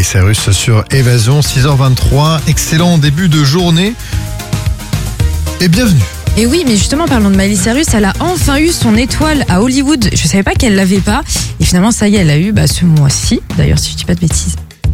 Cyrus sur Évasion, 6h23. Excellent début de journée et bienvenue. Et oui, mais justement, parlons de Miley Cyrus, elle a enfin eu son étoile à Hollywood. Je savais pas qu'elle l'avait pas. Et finalement, ça y est, elle l'a eu ce mois-ci. D'ailleurs, si je dis pas de bêtises.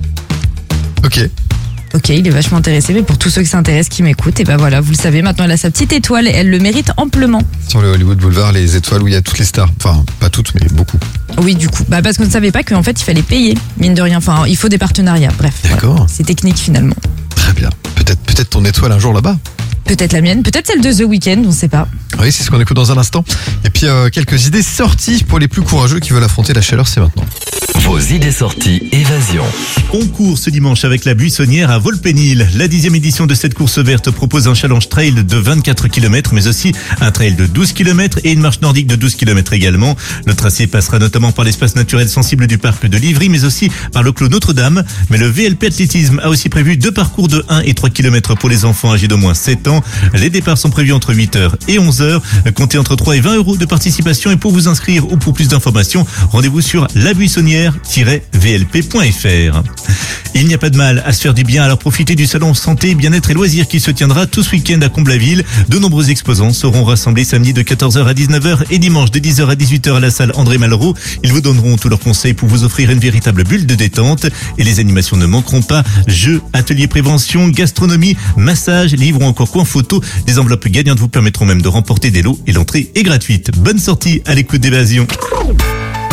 Ok, il est vachement intéressé, mais pour tous ceux qui s'intéressent, qui m'écoutent, et voilà, vous le savez, maintenant elle a sa petite étoile et elle le mérite amplement. Sur le Hollywood Boulevard, les étoiles où il y a toutes les stars. Enfin, pas toutes, mais beaucoup. Oui, du coup. Parce qu'on ne savait pas qu'en fait, il fallait payer, mine de rien. Enfin, il faut des partenariats. Bref. D'accord. Voilà. C'est technique finalement. Très bien. Peut-être ton étoile un jour là-bas. Peut-être la mienne, peut-être celle de The Weeknd, on ne sait pas. Oui, c'est ce qu'on écoute dans un instant. Et puis, quelques idées sorties pour les plus courageux qui veulent affronter la chaleur, c'est maintenant. Vos idées sorties Évasion. On court ce dimanche avec la Buissonnière à Volpénil. La 10e édition de cette course verte propose un challenge trail de 24 km, mais aussi un trail de 12 km et une marche nordique de 12 km également. Le tracé passera notamment par l'espace naturel sensible du parc de Livry, mais aussi par le clos Notre-Dame. Mais le VLP Athlétisme a aussi prévu 2 parcours de 1 et 3 km pour les enfants âgés d'au moins 7 ans. Les départs sont prévus entre 8h et 11h. Comptez entre 3 et 20 euros de participation. Et pour vous inscrire ou pour plus d'informations, rendez-vous sur labuissonnière-vlp.fr. Il n'y a pas de mal à se faire du bien, alors profitez du salon santé, bien-être et loisirs qui se tiendra tout ce week-end à Comblaville. De nombreux exposants seront rassemblés samedi de 14h à 19h et dimanche de 10h à 18h à la salle André Malraux. Ils vous donneront tous leurs conseils pour vous offrir une véritable bulle de détente. Et les animations ne manqueront pas. Jeux, ateliers prévention, gastronomie, massage, livres ou encore coin photo. Des enveloppes gagnantes vous permettront même de remporter des lots et l'entrée est gratuite. Bonne sortie à l'écoute d'Évasion.